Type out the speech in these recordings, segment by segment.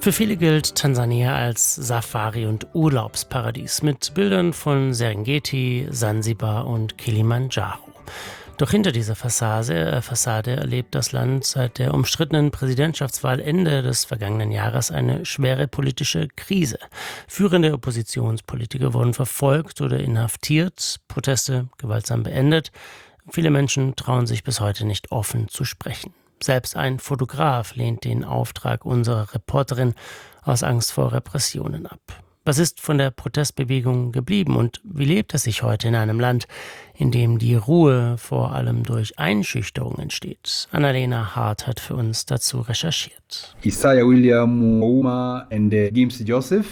Für viele gilt Tansania als Safari- und Urlaubsparadies mit Bildern von Serengeti, Sansibar und Kilimanjaro. Doch hinter dieser Fassade erlebt das Land seit der umstrittenen Präsidentschaftswahl Ende des vergangenen Jahres eine schwere politische Krise. Führende Oppositionspolitiker wurden verfolgt oder inhaftiert, Proteste gewaltsam beendet. Viele Menschen trauen sich bis heute nicht offen zu sprechen. Selbst ein Fotograf lehnt den Auftrag unserer Reporterin aus Angst vor Repressionen ab. Was ist von der Protestbewegung geblieben und wie lebt es sich heute in einem Land, in dem die Ruhe vor allem durch Einschüchterung entsteht? Annalena Hart hat für uns dazu recherchiert. Isaiah William Ouma und James Joseph.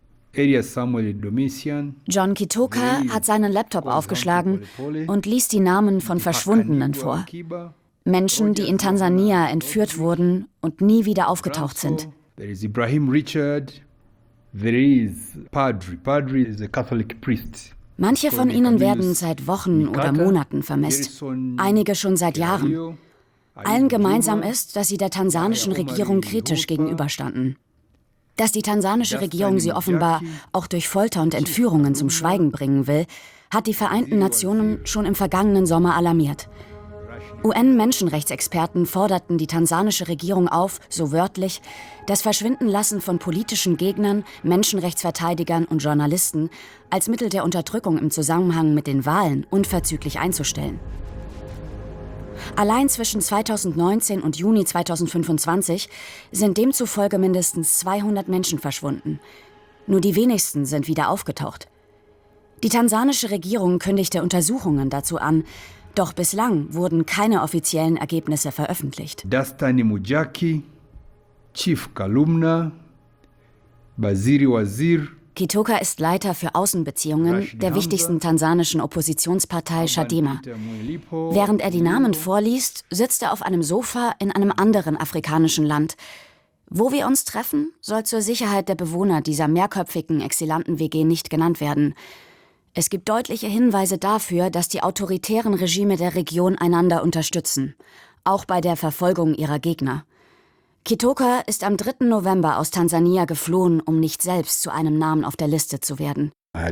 John Kitoka hat seinen Laptop aufgeschlagen und liest die Namen von Verschwundenen vor. Menschen, die in Tansania entführt wurden und nie wieder aufgetaucht sind. There is Ibrahim Richard. There is Padre is a Catholic priest. Manche von ihnen werden seit Wochen oder Monaten vermisst, einige schon seit Jahren. Allen gemeinsam ist, dass sie der tansanischen Regierung kritisch gegenüberstanden. Dass die tansanische Regierung sie offenbar auch durch Folter und Entführungen zum Schweigen bringen will, hat die Vereinten Nationen schon im vergangenen Sommer alarmiert. UN-Menschenrechtsexperten forderten die tansanische Regierung auf, so wörtlich, das Verschwindenlassen von politischen Gegnern, Menschenrechtsverteidigern und Journalisten als Mittel der Unterdrückung im Zusammenhang mit den Wahlen unverzüglich einzustellen. Allein zwischen 2019 und Juni 2025 sind demzufolge mindestens 200 Menschen verschwunden. Nur die wenigsten sind wieder aufgetaucht. Die tansanische Regierung kündigte Untersuchungen dazu an, doch bislang wurden keine offiziellen Ergebnisse veröffentlicht. Dastani Mujaki, Chief Kalumna, Basiri Wazir. Kitoka ist Leiter für Außenbeziehungen der wichtigsten tansanischen Oppositionspartei Chadema. Während er die Namen vorliest, sitzt er auf einem Sofa in einem anderen afrikanischen Land. Wo wir uns treffen, soll zur Sicherheit der Bewohner dieser mehrköpfigen Exilanten-WG nicht genannt werden. Es gibt deutliche Hinweise dafür, dass die autoritären Regime der Region einander unterstützen, auch bei der Verfolgung ihrer Gegner. Kitoka ist am 3. November aus Tansania geflohen, um nicht selbst zu einem Namen auf der Liste zu werden.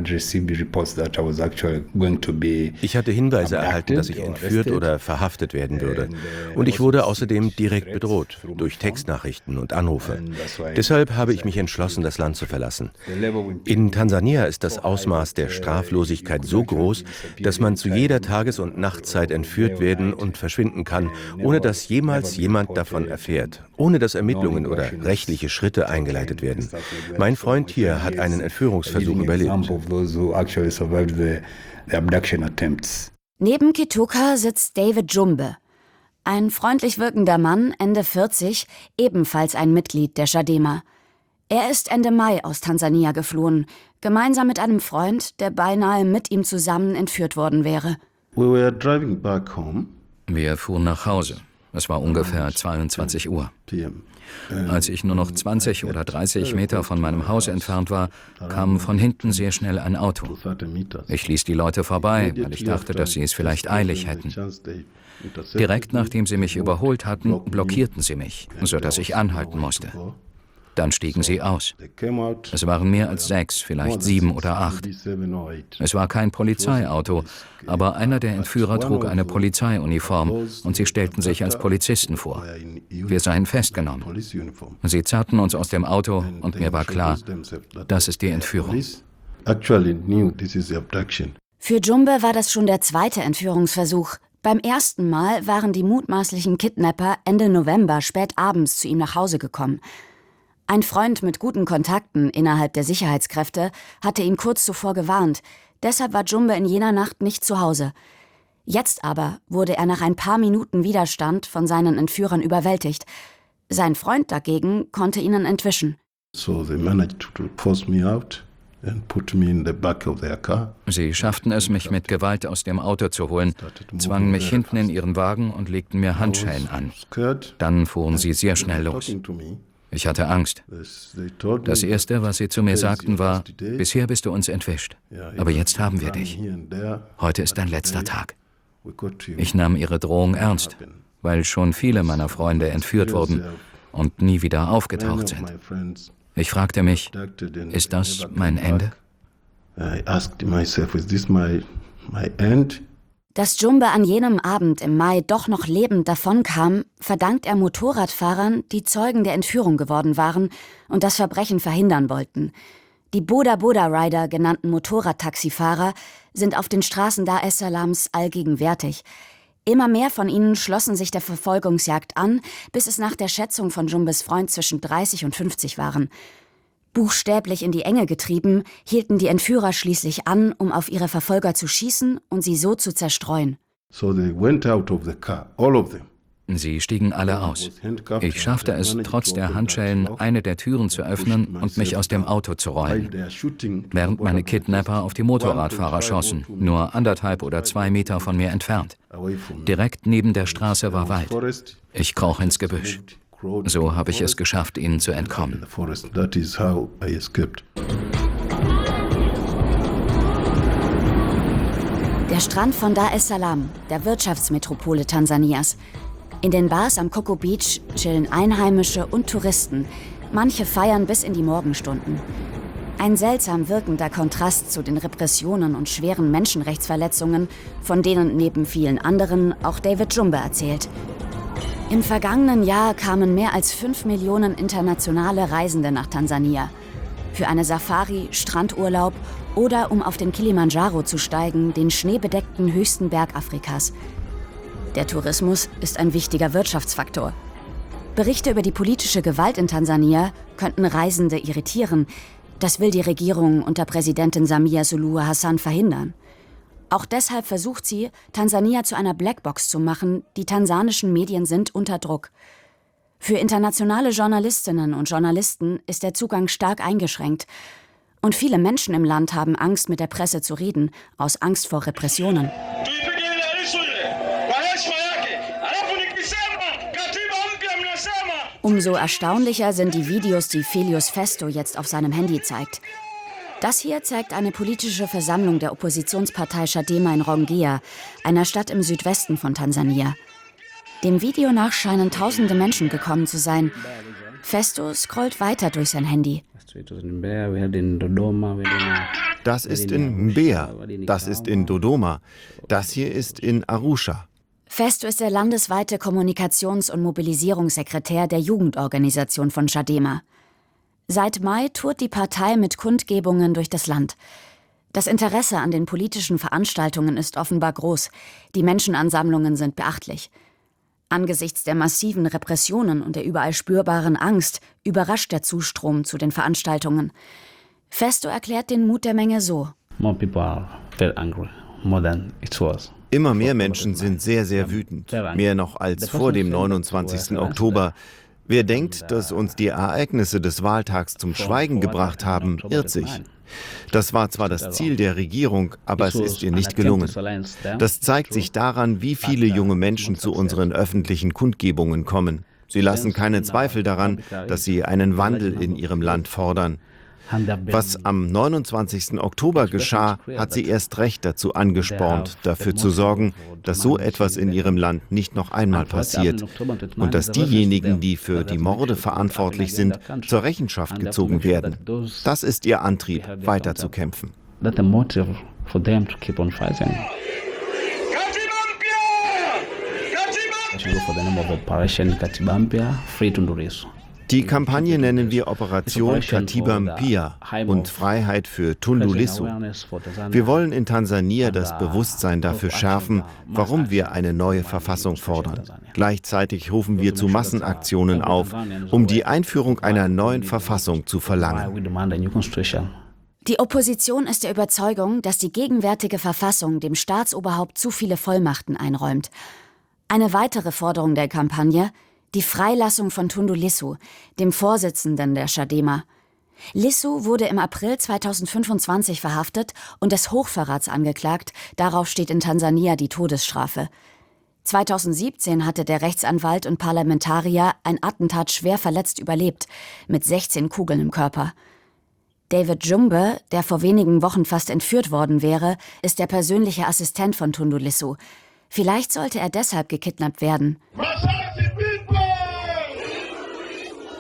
Ich hatte Hinweise erhalten, dass ich entführt oder verhaftet werden würde. Und ich wurde außerdem direkt bedroht, durch Textnachrichten und Anrufe. Deshalb habe ich mich entschlossen, das Land zu verlassen. In Tansania ist das Ausmaß der Straflosigkeit so groß, dass man zu jeder Tages- und Nachtzeit entführt werden und verschwinden kann, ohne dass jemals jemand davon erfährt, ohne dass Ermittlungen oder rechtliche Schritte eingeleitet werden. Mein Freund hier hat einen Entführungsversuch überlebt. Neben Kitoka sitzt David Jumbe, ein freundlich wirkender Mann, Ende 40, ebenfalls ein Mitglied der Chadema. Er ist Ende Mai aus Tansania geflohen, gemeinsam mit einem Freund, der beinahe mit ihm zusammen entführt worden wäre. Wir fuhren nach Hause. Es war ungefähr 22 Uhr. Als ich nur noch 20 oder 30 Meter von meinem Haus entfernt war, kam von hinten sehr schnell ein Auto. Ich ließ die Leute vorbei, weil ich dachte, dass sie es vielleicht eilig hätten. Direkt nachdem sie mich überholt hatten, blockierten sie mich, sodass ich anhalten musste. Dann stiegen sie aus. Es waren mehr als 6, vielleicht 7 oder 8. Es war kein Polizeiauto, aber einer der Entführer trug eine Polizeiuniform und sie stellten sich als Polizisten vor. Wir seien festgenommen. Sie zerrten uns aus dem Auto und mir war klar, das ist die Entführung. Für Jumbe war das schon der zweite Entführungsversuch. Beim ersten Mal waren die mutmaßlichen Kidnapper Ende November spät abends zu ihm nach Hause gekommen. Ein Freund mit guten Kontakten innerhalb der Sicherheitskräfte hatte ihn kurz zuvor gewarnt. Deshalb war Jumbe in jener Nacht nicht zu Hause. Jetzt aber wurde er nach ein paar Minuten Widerstand von seinen Entführern überwältigt. Sein Freund dagegen konnte ihnen entwischen. Sie schafften es, mich mit Gewalt aus dem Auto zu holen, zwangen mich hinten in ihren Wagen und legten mir Handschellen an. Dann fuhren sie sehr schnell los. Ich hatte Angst. Das Erste, was sie zu mir sagten, war, bisher bist du uns entwischt, aber jetzt haben wir dich. Heute ist dein letzter Tag. Ich nahm ihre Drohung ernst, weil schon viele meiner Freunde entführt wurden und nie wieder aufgetaucht sind. Ich fragte mich, ist das mein Ende? Dass Djumbe an jenem Abend im Mai doch noch lebend davonkam, verdankt er Motorradfahrern, die Zeugen der Entführung geworden waren und das Verbrechen verhindern wollten. Die Boda Boda Rider, genannten Motorradtaxifahrer, sind auf den Straßen Dar es Salams allgegenwärtig. Immer mehr von ihnen schlossen sich der Verfolgungsjagd an, bis es nach der Schätzung von Djumbes Freund zwischen 30 und 50 waren. Buchstäblich in die Enge getrieben, hielten die Entführer schließlich an, um auf ihre Verfolger zu schießen und sie so zu zerstreuen. Sie stiegen alle aus. Ich schaffte es, trotz der Handschellen, eine der Türen zu öffnen und mich aus dem Auto zu rollen, während meine Kidnapper auf die Motorradfahrer schossen, nur 1,5 oder 2 Meter von mir entfernt. Direkt neben der Straße war Wald. Ich kroch ins Gebüsch. So habe ich es geschafft, ihnen zu entkommen. Der Strand von Dar es Salaam, der Wirtschaftsmetropole Tansanias. In den Bars am Coco Beach chillen Einheimische und Touristen. Manche feiern bis in die Morgenstunden. Ein seltsam wirkender Kontrast zu den Repressionen und schweren Menschenrechtsverletzungen, von denen neben vielen anderen auch David Djumbe erzählt. Im vergangenen Jahr kamen mehr als 5 Millionen internationale Reisende nach Tansania. Für eine Safari, Strandurlaub oder um auf den Kilimanjaro zu steigen, den schneebedeckten höchsten Berg Afrikas. Der Tourismus ist ein wichtiger Wirtschaftsfaktor. Berichte über die politische Gewalt in Tansania könnten Reisende irritieren. Das will die Regierung unter Präsidentin Samia Suluhu Hassan verhindern. Auch deshalb versucht sie, Tansania zu einer Blackbox zu machen. Die tansanischen Medien sind unter Druck. Für internationale Journalistinnen und Journalisten ist der Zugang stark eingeschränkt. Und viele Menschen im Land haben Angst, mit der Presse zu reden, aus Angst vor Repressionen. Umso erstaunlicher sind die Videos, die Felius Festo jetzt auf seinem Handy zeigt. Das hier zeigt eine politische Versammlung der Oppositionspartei Chadema in Rongea, einer Stadt im Südwesten von Tansania. Dem Video nach scheinen tausende Menschen gekommen zu sein. Festo scrollt weiter durch sein Handy. Das ist in Mbeya, das ist in Dodoma, das hier ist in Arusha. Festo ist der landesweite Kommunikations- und Mobilisierungssekretär der Jugendorganisation von Chadema. Seit Mai tourt die Partei mit Kundgebungen durch das Land. Das Interesse an den politischen Veranstaltungen ist offenbar groß. Die Menschenansammlungen sind beachtlich. Angesichts der massiven Repressionen und der überall spürbaren Angst überrascht der Zustrom zu den Veranstaltungen. Festo erklärt den Mut der Menge so. Immer mehr Menschen sind sehr, sehr wütend. Mehr noch als vor dem 29. Oktober. Wer denkt, dass uns die Ereignisse des Wahltags zum Schweigen gebracht haben, irrt sich. Das war zwar das Ziel der Regierung, aber es ist ihr nicht gelungen. Das zeigt sich daran, wie viele junge Menschen zu unseren öffentlichen Kundgebungen kommen. Sie lassen keinen Zweifel daran, dass sie einen Wandel in ihrem Land fordern. Was am 29. Oktober geschah, hat sie erst recht dazu angespornt, dafür zu sorgen, dass so etwas in ihrem Land nicht noch einmal passiert und dass diejenigen, die für die Morde verantwortlich sind, zur Rechenschaft gezogen werden. Das ist ihr Antrieb, weiterzukämpfen. Die Kampagne nennen wir Operation Katiba Mpya und Freiheit für Tundu Lissu. Wir wollen in Tansania das Bewusstsein dafür schärfen, warum wir eine neue Verfassung fordern. Gleichzeitig rufen wir zu Massenaktionen auf, um die Einführung einer neuen Verfassung zu verlangen. Die Opposition ist der Überzeugung, dass die gegenwärtige Verfassung dem Staatsoberhaupt zu viele Vollmachten einräumt. Eine weitere Forderung der Kampagne: die Freilassung von Tundu Lissu, dem Vorsitzenden der Chadema. Lissu wurde im April 2025 verhaftet und des Hochverrats angeklagt. Darauf steht in Tansania die Todesstrafe. 2017 hatte der Rechtsanwalt und Parlamentarier ein Attentat schwer verletzt überlebt, mit 16 Kugeln im Körper. David Djumbe, der vor wenigen Wochen fast entführt worden wäre, ist der persönliche Assistent von Tundu Lissu. Vielleicht sollte er deshalb gekidnappt werden.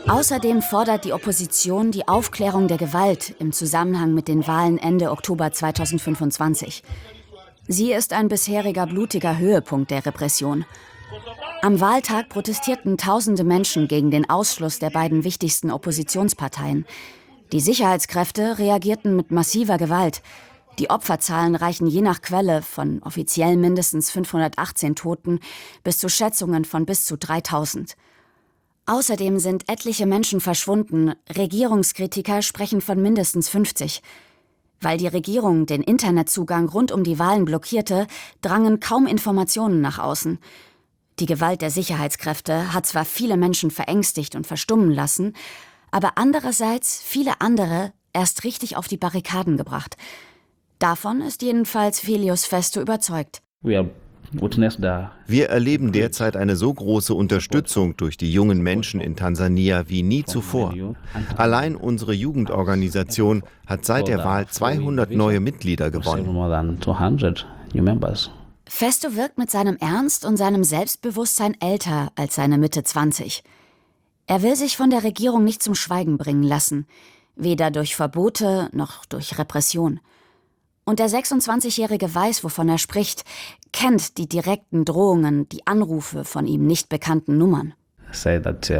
Außerdem fordert die Opposition die Aufklärung der Gewalt im Zusammenhang mit den Wahlen Ende Oktober 2025. Sie ist ein bisheriger blutiger Höhepunkt der Repression. Am Wahltag protestierten tausende Menschen gegen den Ausschluss der beiden wichtigsten Oppositionsparteien. Die Sicherheitskräfte reagierten mit massiver Gewalt. Die Opferzahlen reichen je nach Quelle von offiziell mindestens 518 Toten bis zu Schätzungen von bis zu 3000. Außerdem sind etliche Menschen verschwunden. Regierungskritiker sprechen von mindestens 50. Weil die Regierung den Internetzugang rund um die Wahlen blockierte, drangen kaum Informationen nach außen. Die Gewalt der Sicherheitskräfte hat zwar viele Menschen verängstigt und verstummen lassen, aber andererseits viele andere erst richtig auf die Barrikaden gebracht. Davon ist jedenfalls Filius Festo überzeugt. Wir erleben derzeit eine so große Unterstützung durch die jungen Menschen in Tansania wie nie zuvor. Allein unsere Jugendorganisation hat seit der Wahl 200 neue Mitglieder gewonnen. Festo wirkt mit seinem Ernst und seinem Selbstbewusstsein älter als seine Mitte 20. Er will sich von der Regierung nicht zum Schweigen bringen lassen, weder durch Verbote noch durch Repression. Und der 26-Jährige weiß, wovon er spricht, kennt die direkten Drohungen, die Anrufe von ihm nicht bekannten Nummern. Sie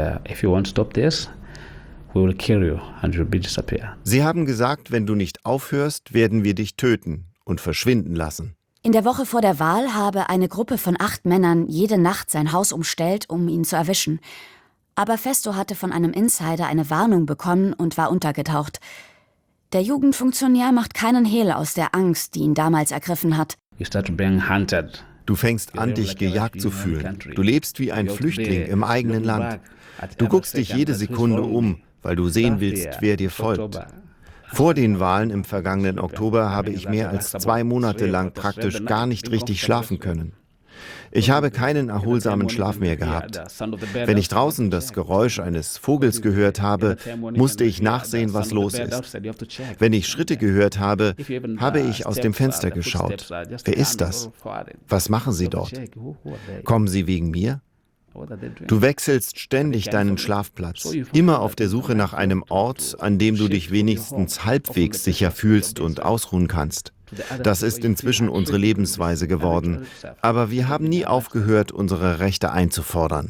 haben gesagt, wenn du nicht aufhörst, werden wir dich töten und verschwinden lassen. In der Woche vor der Wahl habe eine Gruppe von 8 Männern jede Nacht sein Haus umstellt, um ihn zu erwischen. Aber Festo hatte von einem Insider eine Warnung bekommen und war untergetaucht. Der Jugendfunktionär macht keinen Hehl aus der Angst, die ihn damals ergriffen hat. Du fängst an, dich gejagt zu fühlen. Du lebst wie ein Flüchtling im eigenen Land. Du guckst dich jede Sekunde um, weil du sehen willst, wer dir folgt. Vor den Wahlen im vergangenen Oktober habe ich mehr als 2 Monate lang praktisch gar nicht richtig schlafen können. Ich habe keinen erholsamen Schlaf mehr gehabt. Wenn ich draußen das Geräusch eines Vogels gehört habe, musste ich nachsehen, was los ist. Wenn ich Schritte gehört habe, habe ich aus dem Fenster geschaut. Wer ist das? Was machen sie dort? Kommen sie wegen mir? Du wechselst ständig deinen Schlafplatz, immer auf der Suche nach einem Ort, an dem du dich wenigstens halbwegs sicher fühlst und ausruhen kannst. Das ist inzwischen unsere Lebensweise geworden. Aber wir haben nie aufgehört, unsere Rechte einzufordern.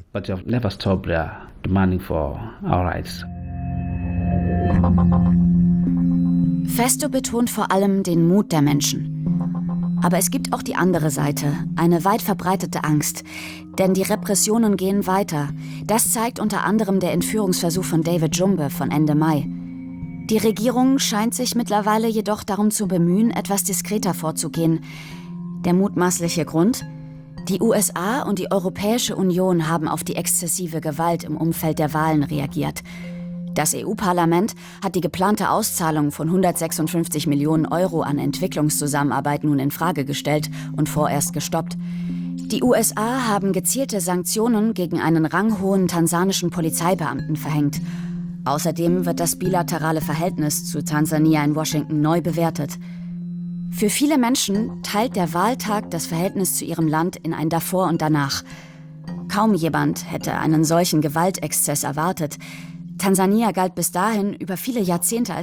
Festo betont vor allem den Mut der Menschen. Aber es gibt auch die andere Seite, eine weit verbreitete Angst. Denn die Repressionen gehen weiter. Das zeigt unter anderem der Entführungsversuch von David Jumbe von Ende Mai. Die Regierung scheint sich mittlerweile jedoch darum zu bemühen, etwas diskreter vorzugehen. Der mutmaßliche Grund? Die USA und die Europäische Union haben auf die exzessive Gewalt im Umfeld der Wahlen reagiert. Das EU-Parlament hat die geplante Auszahlung von 156 Millionen Euro an Entwicklungszusammenarbeit nun in Frage gestellt und vorerst gestoppt. Die USA haben gezielte Sanktionen gegen einen ranghohen tansanischen Polizeibeamten verhängt. Außerdem wird das bilaterale Verhältnis zu Tansania in Washington neu bewertet. Für viele Menschen teilt der Wahltag das Verhältnis zu ihrem Land in ein Davor und Danach. Kaum jemand hätte einen solchen Gewaltexzess erwartet. Tansania galt bis dahin über viele Jahrzehnte als